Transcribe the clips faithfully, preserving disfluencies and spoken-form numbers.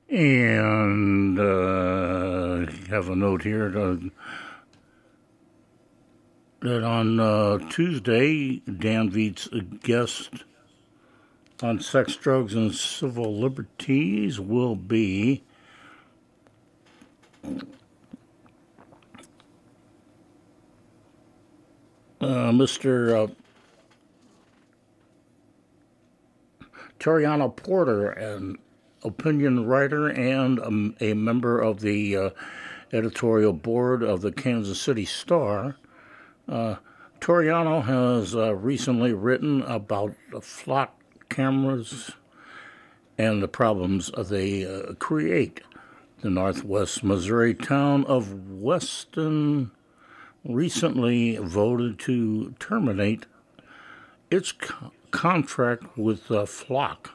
And uh, have a note here to, that on uh, Tuesday, Dan Veit's guest on sex, drugs, and civil liberties will be uh, Mister Uh, Toriano Porter, an opinion writer and um, a member of the uh, editorial board of the Kansas City Star. Uh, Toriano has uh, recently written about the flock cameras and the problems they uh, create. The northwest Missouri town of Weston recently voted to terminate its co- contract with uh, Flock,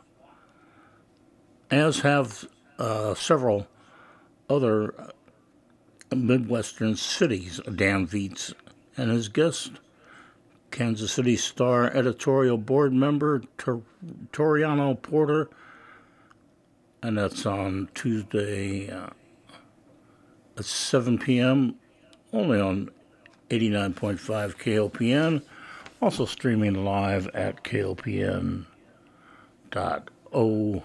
as have uh, several other Midwestern cities. Dan Veitz and his guest, Kansas City Star editorial board member Tor- Toriano Porter, and that's on Tuesday uh, at seven p.m., only on eighty-nine point five K O P N, also streaming live at K O P N dot org.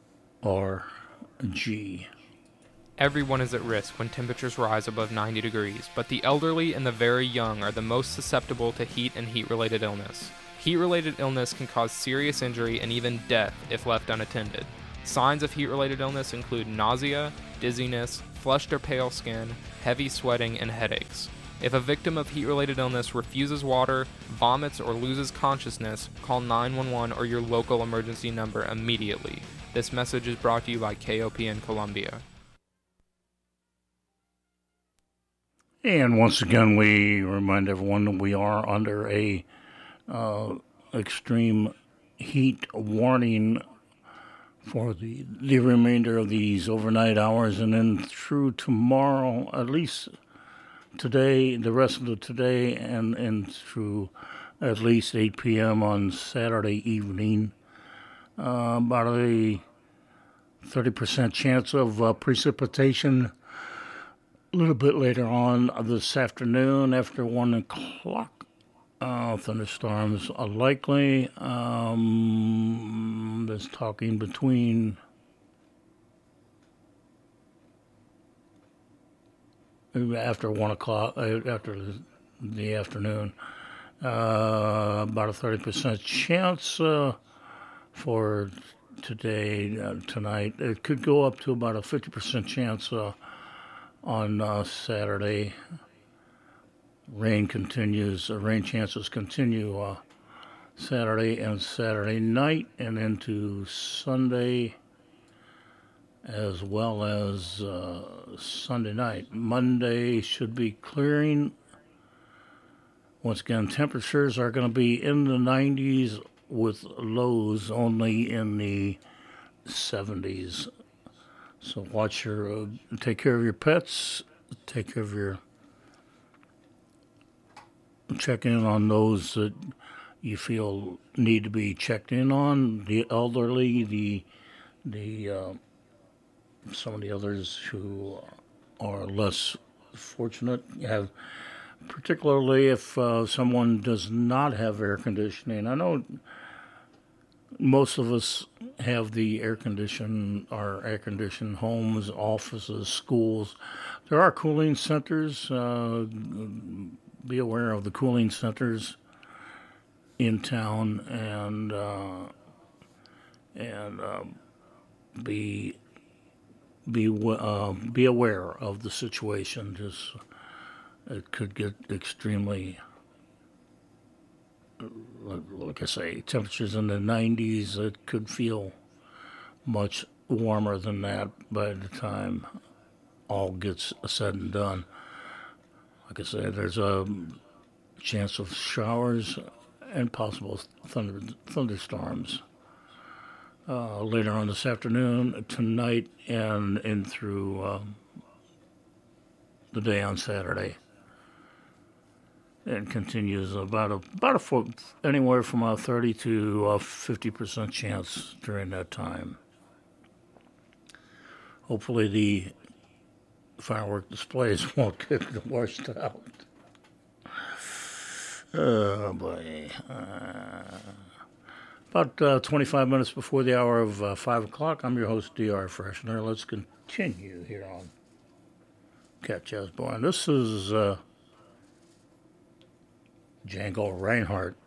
Everyone is at risk when temperatures rise above ninety degrees, but the elderly and the very young are the most susceptible to heat and heat-related illness. Heat-related illness can cause serious injury and even death if left unattended. Signs of heat-related illness include nausea, dizziness, flushed or pale skin, heavy sweating, and headaches. If a victim of heat-related illness refuses water, vomits, or loses consciousness, call nine one one or your local emergency number immediately. This message is brought to you by K O P N Columbia. And once again, we remind everyone that we are under a uh, extreme heat warning for the, the remainder of these overnight hours, and then through tomorrow, at least today, the rest of the today, and, and through at least eight p.m. on Saturday evening. Uh, about a thirty percent chance of uh, precipitation a little bit later on this afternoon after one o'clock. Uh, thunderstorms are likely. Um, there's talking between after one o'clock, uh, after the, the afternoon. Uh, about a thirty percent chance uh, for today, uh, tonight. It could go up to about a fifty percent chance uh, on uh, Saturday. Rain continues, uh, rain chances continue uh, Saturday and Saturday night and into Sunday, as well as uh, Sunday night. Monday should be clearing. Once again, temperatures are going to be in the nineties with lows only in the seventies. So watch your, uh, take care of your pets, take care of your, check in on those that you feel need to be checked in on, the elderly, the, the, uh, some of the others who are less fortunate, have, particularly if uh, someone does not have air conditioning. I know most of us have the air condition, our air conditioned homes, offices, schools. There are cooling centers. Uh, be aware of the cooling centers in town, and uh, and uh, be be uh, be aware of the situation. Just it could get extremely, like I say, temperatures in the nineties. It could feel much warmer than that by the time all gets said and done. Like I said, there's a chance of showers and possible thunder, thunderstorms uh, later on this afternoon, tonight, and in through uh, the day on Saturday. It continues about a about a foot, anywhere from a thirty to a fifty percent chance during that time. hopefully the firework displays won't get washed out. Oh, boy. Uh, about uh, twenty-five minutes before the hour of uh, five o'clock, I'm your host, D R Freshener. Let's continue here on Cat Jazz Born. This is uh, Django Reinhardt.